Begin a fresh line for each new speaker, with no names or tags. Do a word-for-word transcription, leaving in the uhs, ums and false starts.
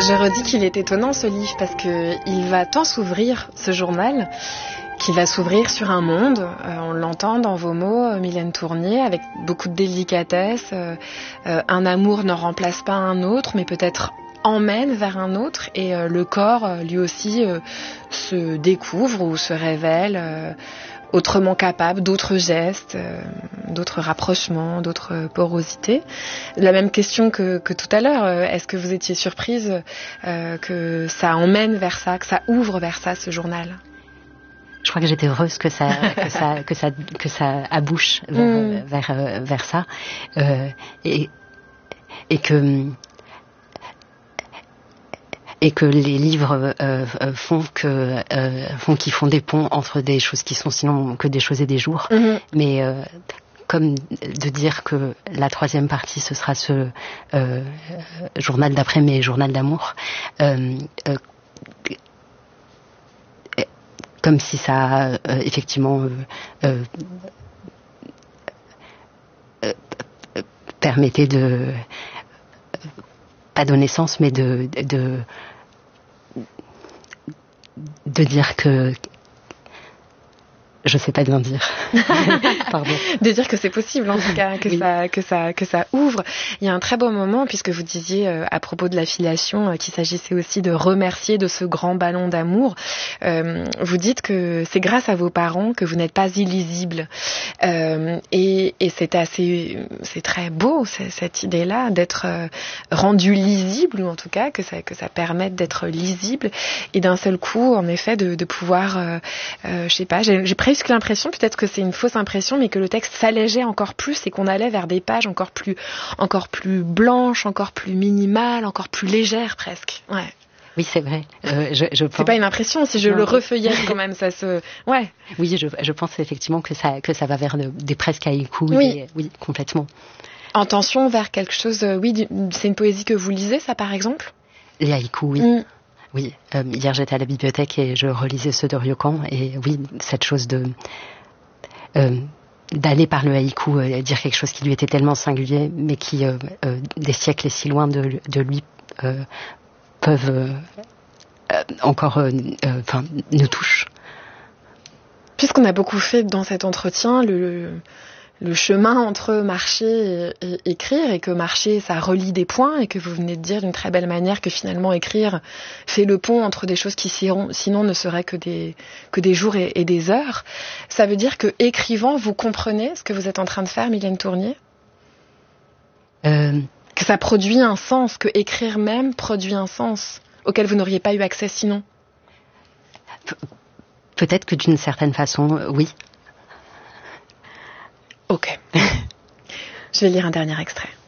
Je redis qu'il est étonnant ce livre parce qu'il va tant s'ouvrir, ce journal, qu'il va s'ouvrir sur un monde. Euh, on l'entend dans vos mots, euh, Mylène Tournier, avec beaucoup de délicatesse. Euh, euh, un amour ne remplace pas un autre, mais peut-être emmène vers un autre. Et euh, le corps, euh, lui aussi, euh, se découvre ou se révèle euh, autrement capable d'autres gestes, euh, d'autres rapprochements, d'autres porosités. La même question que, que tout à l'heure, euh, est-ce que vous étiez surprise euh, que ça emmène vers ça, que ça ouvre vers ça, ce journal ?
Je crois que j'étais heureuse que ça, que ça, que ça, que ça abouche vers, mmh. vers, vers, vers ça, euh, et, et que et que les livres euh, font que euh, font qu'ils font des ponts entre des choses qui sont sinon que des choses et des jours, mmh. mais euh, comme de dire que la troisième partie ce sera ce euh, journal d'après mais journal d'amour. Euh, euh, Comme si ça, euh, effectivement, euh, euh, euh, permettait de, euh, pas donner sens, mais de, de, de dire que, je sais pas bien dire. Pardon.
De dire que c'est possible, en tout cas, que oui. ça, que ça, que ça ouvre. Il y a un très beau moment, puisque vous disiez euh, à propos de l'affiliation euh, qu'il s'agissait aussi de remercier de ce grand ballon d'amour. Euh, vous dites que c'est grâce à vos parents que vous n'êtes pas illisible, euh, et, et c'est assez, c'est très beau c'est, cette idée-là d'être euh, rendu lisible, ou en tout cas que ça, que ça permette d'être lisible, et d'un seul coup, en effet, de, de pouvoir, euh, euh, je sais pas, j'ai, j'ai presque l'impression, peut-être que c'est une fausse impression, mais que le texte s'allégeait encore plus et qu'on allait vers des pages encore plus, encore plus blanches, encore plus minimales, encore plus légères presque. Ouais.
Oui, c'est vrai. Euh, je, je pense...
C'est pas une impression, si je non. le refeuillette quand même, ça se... Ouais.
Oui, je, je pense effectivement que ça, que ça va vers de, des presque haïkus.
Oui.
Des, oui, complètement.
En tension vers quelque chose... Oui, c'est une poésie que vous lisez, ça, par exemple ?
Les haïkus, oui. Mm. Oui, euh, hier j'étais à la bibliothèque et je relisais ceux de Ryokan, et oui, cette chose de... Euh, d'aller par le haïku, euh, dire quelque chose qui lui était tellement singulier, mais qui, euh, euh, des siècles et si loin de, de lui, euh, peuvent euh, euh, encore, enfin, euh, nous touchent.
Puisqu'on a beaucoup fait dans cet entretien le, le chemin entre marcher et, et écrire, et que marcher, ça relie des points, et que vous venez de dire d'une très belle manière que finalement écrire fait le pont entre des choses qui sinon ne seraient que des, que des jours et, et des heures, ça veut dire que écrivant, vous comprenez ce que vous êtes en train de faire, Mylène Tournier ?
euh...
Que ça produit un sens, que écrire même produit un sens auquel vous n'auriez pas eu accès sinon.
Pe- peut-être que d'une certaine façon, oui.
Ok. Je vais lire un dernier extrait.